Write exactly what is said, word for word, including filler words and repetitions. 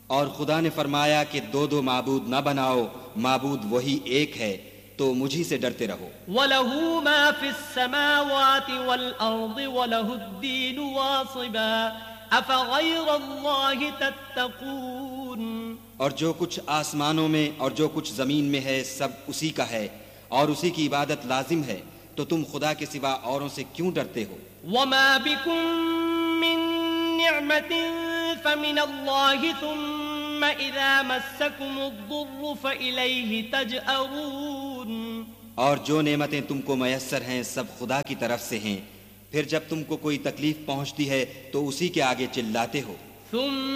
और खुदा ने फरमाया कि दो दो माबूद न बनाओ, माबूद वही एक है, तो मुझी से डरते रहो। वलहु मा फिस्समावाति वल अर्दि वलहुद्दीन वासिबा अफगैरल्लाहि तत्तकून। और जो कुछ आसमानों में और जो कुछ जमीन में है सब उसी का है और उसी की इबादत लाजिम है, तो तुम खुदा के सिवा औरों से क्यों डरते हो? वमा बिकुम मिन निअमतिन फमिनल्लाहि सुम्मा इज़ा मस्सकुमुद्दुर्रु फइलैहि तजअरून। और जो नेमतें तुमको मयस्सर हैं सब खुदा की तरफ से हैं, फिर जब तुमको कोई तकलीफ पहुंचती है तो उसी के आगे चिल्लाते हो।